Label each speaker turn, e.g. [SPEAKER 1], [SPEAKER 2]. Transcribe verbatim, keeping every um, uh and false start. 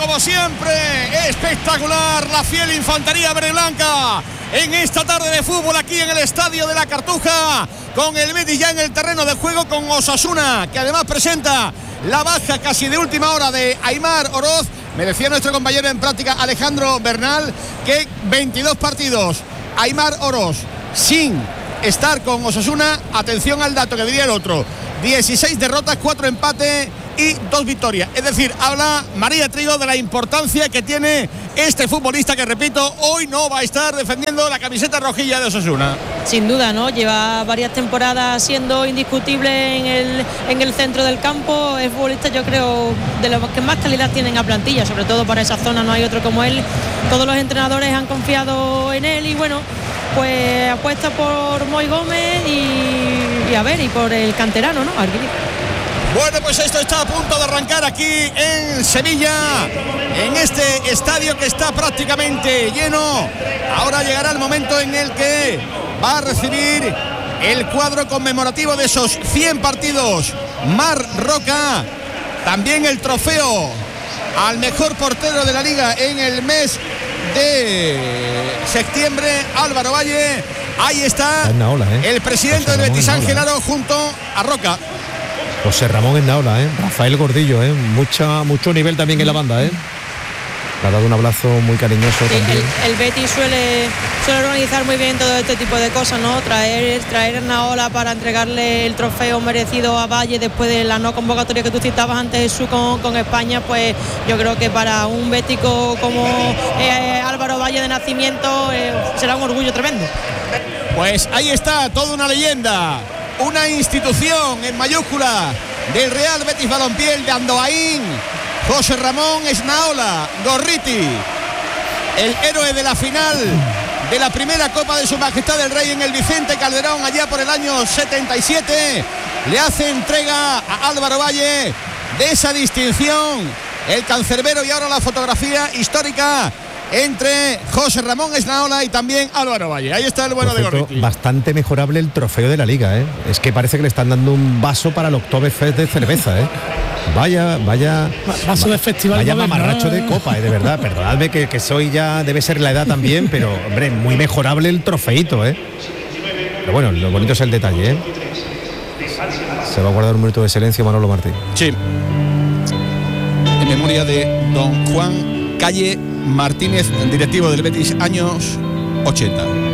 [SPEAKER 1] como siempre, espectacular la fiel infantería verde blanca en esta tarde de fútbol aquí en el Estadio de la Cartuja, con el Betis ya en el terreno de juego, con Osasuna, que además presenta la baja casi de última hora de Aimar Oroz. Me decía nuestro compañero en práctica Alejandro Bernal que veintidós partidos Aimar Oroz sin estar con Osasuna. Atención al dato que diría el otro: dieciséis derrotas, cuatro empates y dos victorias. Es decir, habla María Trigo de la importancia que tiene este futbolista, que repito, hoy no va a estar defendiendo la camiseta rojilla de Osasuna.
[SPEAKER 2] Sin duda, ¿no? Lleva varias temporadas siendo indiscutible en el, en el centro del campo. Es futbolista, yo creo, de los que más calidad tienen a plantilla, sobre todo para esa zona, no hay otro como él. Todos los entrenadores han confiado en él y bueno, pues apuesta por Moy Gómez y, y a ver, y por el canterano, ¿no? Arguirí.
[SPEAKER 1] Bueno, pues esto está a punto de arrancar aquí en Sevilla, en este estadio que está prácticamente lleno. Ahora llegará el momento en el que va a recibir el cuadro conmemorativo de esos cien partidos Mar Roca, también el trofeo al mejor portero de la liga en el mes de septiembre, Álvaro Valle. Ahí está
[SPEAKER 3] ola, ¿eh?
[SPEAKER 1] el presidente del Betis, Ángel Aro, junto a Roca.
[SPEAKER 3] José Ramón en Naola, ¿eh? Rafael Gordillo, ¿eh? Mucha, mucho nivel también en la banda, ¿eh? Le ha dado un abrazo muy cariñoso.
[SPEAKER 2] Sí,
[SPEAKER 3] también.
[SPEAKER 2] El, el Betis suele, suele organizar muy bien todo este tipo de cosas, ¿no? Traer, traer a Naola para entregarle el trofeo merecido a Valle después de la no convocatoria que tú citabas antes, su con, con España. Pues yo creo que para un bético como eh, Álvaro Valle de nacimiento eh, será un orgullo tremendo.
[SPEAKER 1] Pues ahí está, toda una leyenda, una institución en mayúscula del Real Betis Balompié, el de Andoaín, José Ramón Esnaola Gorriti, el héroe de la final de la primera Copa de Su Majestad el Rey en el Vicente Calderón allá por el año setenta y siete. Le hace entrega a Álvaro Valle de esa distinción el cancerbero, y ahora la fotografía histórica entre José Ramón Esnaola y también Álvaro Valle. Ahí está el bueno de Gorriti.
[SPEAKER 3] Bastante mejorable el trofeo de la liga, ¿eh? Es que parece que le están dando un vaso para el Oktoberfest de cerveza, ¿eh? Vaya, vaya
[SPEAKER 4] vaso de festival,
[SPEAKER 3] vaya
[SPEAKER 4] moderno,
[SPEAKER 3] mamarracho
[SPEAKER 4] ¿eh?
[SPEAKER 3] de copa, ¿eh? De verdad, perdonadme que, que soy ya, debe ser la edad también, pero hombre, muy mejorable el trofeito, ¿eh? Pero bueno, lo bonito es el detalle, ¿eh? Se va a guardar un minuto de silencio Manolo Martín.
[SPEAKER 1] Sí. En memoria de don Juan Calle Martínez, directivo del Betis, años ochenta.